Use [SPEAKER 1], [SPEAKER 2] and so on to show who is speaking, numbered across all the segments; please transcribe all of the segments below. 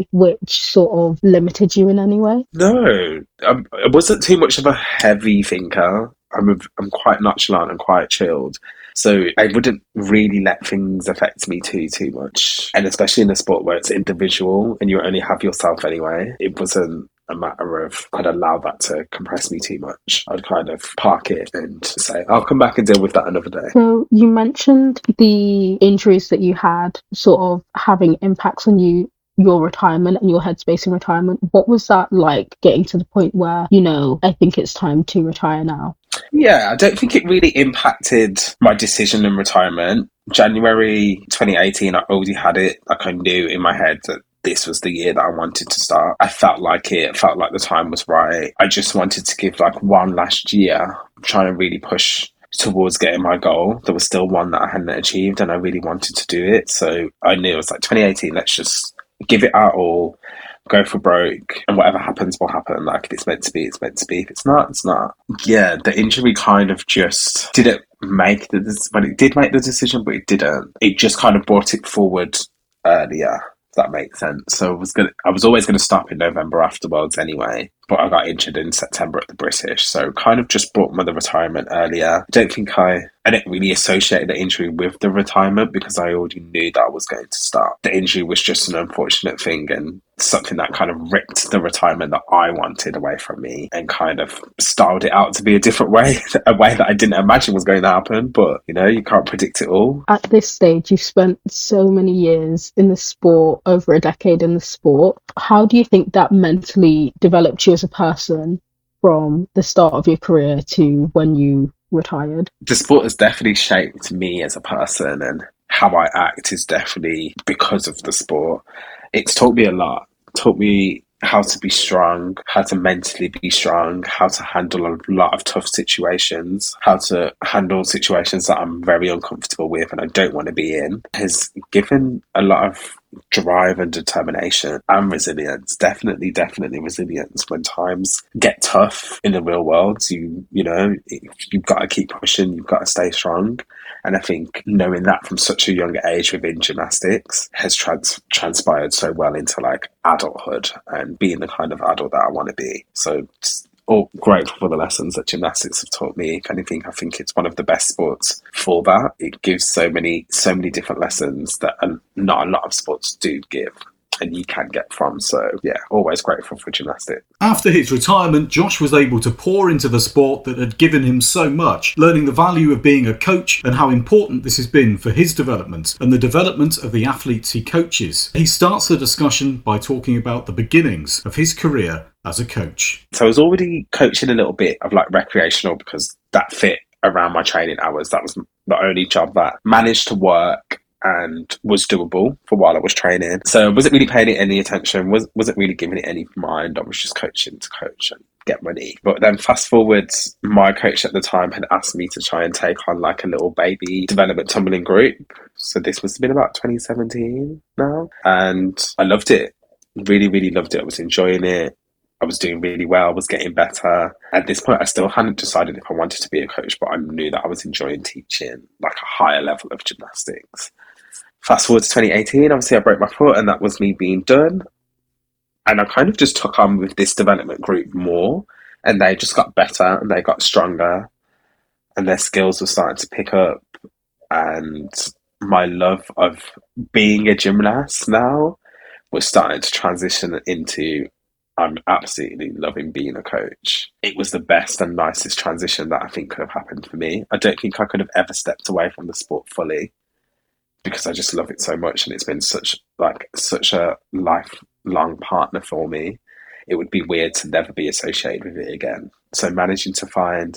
[SPEAKER 1] which sort of limited you in any way?
[SPEAKER 2] No, I wasn't too much of a heavy thinker. I'm quite nonchalant and quite chilled. So I wouldn't really let things affect me too much. And especially in a sport where it's individual and you only have yourself anyway, it wasn't a matter of I'd allow that to compress me too much. I'd kind of park it and say, I'll come back and deal with that another day.
[SPEAKER 1] So you mentioned the injuries that you had sort of having impacts on your retirement and your headspace in retirement. What was that like getting to the point where, I think it's time to retire now?
[SPEAKER 2] Yeah, I don't think it really impacted my decision in retirement. January 2018, I already had it. Like I knew in my head that this was the year that I wanted to start. I felt like it, felt like the time was right. I just wanted to give like one last year, trying to really push towards getting my goal. There was still one that I hadn't achieved and I really wanted to do it. So I knew it was like 2018, let's just give it our all, go for broke, and whatever happens will happen. Like if it's meant to be, it's meant to be. If it's not, it's not. Yeah, the injury kind of just didn't make but it did make the decision, but it didn't. It just kind of brought it forward earlier. If that makes sense. So I was always gonna stop in November afterwards anyway, but I got injured in September at the British, so kind of just brought the retirement earlier. I didn't really associate the injury with the retirement because I already knew that I was going to start. The injury was just an unfortunate thing and something that kind of ripped the retirement that I wanted away from me and kind of styled it out to be a different way, a way that I didn't imagine was going to happen. But you can't predict it all.
[SPEAKER 1] At this stage, you've spent so many years in the sport, over a decade in the sport. How do you think that mentally developed you as a person from the start of your career to when you retired?
[SPEAKER 2] The sport has definitely shaped me as a person, and how I act is definitely because of the sport. It's taught me a lot. Taught me how to be strong, how to mentally be strong, how to handle a lot of tough situations, how to handle situations that I'm very uncomfortable with and I don't want to be in. Has given a lot of drive and determination and resilience. Definitely resilience when times get tough in the real world. You've got to keep pushing, you've got to stay strong. And I think knowing that from such a young age within gymnastics has transpired so well into like adulthood and being the kind of adult that I want to be. So all grateful for the lessons that gymnastics have taught me. If anything, I think it's one of the best sports for that. It gives so many different lessons that not a lot of sports do give and you can get from. So yeah, always grateful for gymnastics.
[SPEAKER 3] After his retirement, Josh was able to pour into the sport that had given him so much, learning the value of being a coach and how important this has been for his development and the development of the athletes he coaches. He starts the discussion by talking about the beginnings of his career as a coach.
[SPEAKER 2] So I was already coaching a little bit of like recreational because that fit around my training hours. That was the only job that managed to work and was doable for while I was training. So I wasn't really paying it any attention, wasn't really giving it any mind. I was just coaching to coach and get money. But then fast forwards, my coach at the time had asked me to try and take on like a little baby development tumbling group. So this must have been about 2017 now. And I loved it. Really loved it. I was enjoying it. I was doing really well, I was getting better. At this point, I still hadn't decided if I wanted to be a coach, but I knew that I was enjoying teaching like a higher level of gymnastics. Fast forward to 2018, obviously I broke my foot and that was me being done. And I kind of just took on with this development group more and they just got better and they got stronger and their skills were starting to pick up. And my love of being a gymnast now was starting to transition into I'm absolutely loving being a coach. It was the best and nicest transition that I think could have happened for me. I don't think I could have ever stepped away from the sport fully because I just love it so much and it's been such a lifelong partner for me. It would be weird to never be associated with it again. So managing to find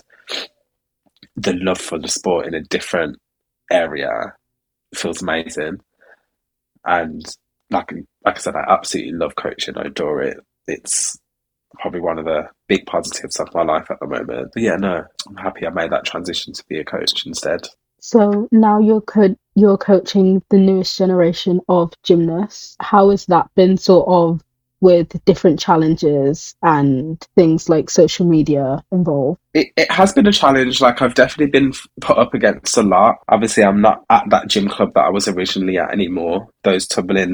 [SPEAKER 2] the love for the sport in a different area feels amazing. And like I said, I absolutely love coaching. I adore it. It's probably one of the big positives of my life at the moment. But yeah, no, I'm happy I made that transition to be a coach instead.
[SPEAKER 1] So now you're coaching the newest generation of gymnasts. How has that been sort of with different challenges and things like social media involved?
[SPEAKER 2] It has been a challenge. Like I've definitely been put up against a lot. Obviously, I'm not at that gym club that I was originally at anymore. Those tumbling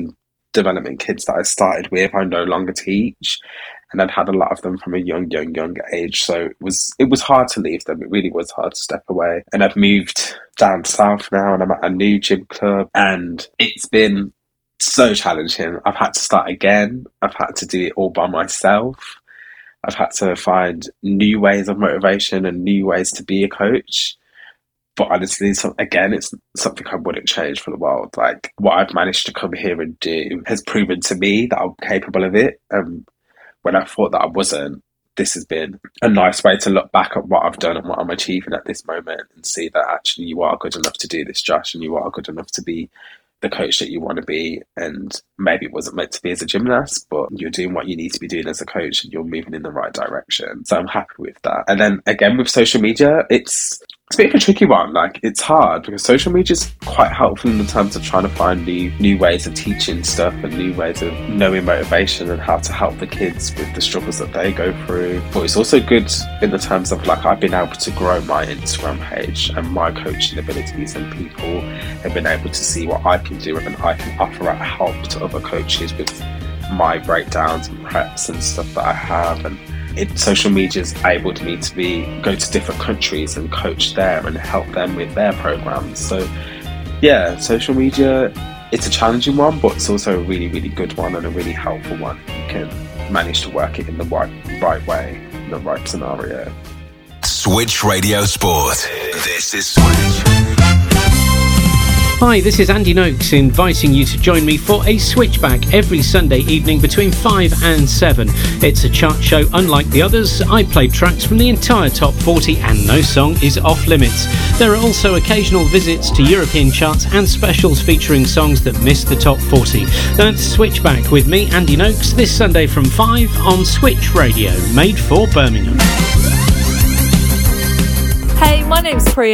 [SPEAKER 2] development kids that I started with, I no longer teach. And I'd had a lot of them from a young age. So it was hard to leave them. It really was hard to step away. And I've moved down south now and I'm at a new gym club. And it's been so challenging. I've had to start again. I've had to do it all by myself. I've had to find new ways of motivation and new ways to be a coach. But honestly, again, it's something I wouldn't change for the world. Like, what I've managed to come here and do has proven to me that I'm capable of it. When I thought that I wasn't, this has been a nice way to look back at what I've done and what I'm achieving at this moment and see that actually you are good enough to do this, Josh, and you are good enough to be the coach that you want to be. And maybe it wasn't meant to be as a gymnast, but you're doing what you need to be doing as a coach and you're moving in the right direction. So I'm happy with that. And then again, with social media, it's a bit of a tricky one. Like, it's hard because social media is quite helpful in the terms of trying to find new ways of teaching stuff and new ways of knowing motivation and how to help the kids with the struggles that they go through. But it's also good in the terms of, like, I've been able to grow my Instagram page and my coaching abilities, and people have been able to see what I can do and I can offer out help to other coaches with my breakdowns and preps and stuff that I have. And social media has enabled me to go to different countries and coach there and help them with their programs. So yeah, social media, it's a challenging one, but it's also a really, really good one and a really helpful one. You can manage to work it in the right way, in the right scenario.
[SPEAKER 4] Switch Radio Sport. This is Switch.
[SPEAKER 5] Hi, this is Andy Noakes inviting you to join me for a switchback every Sunday evening between 5 and 7. It's a chart show unlike the others. I play tracks from the entire top 40 and no song is off limits. There are also occasional visits to European charts and specials featuring songs that missed the top 40. That's Switchback with me, Andy Noakes, this Sunday from 5 on Switch Radio, made for Birmingham.
[SPEAKER 6] Hey, my name's Priya.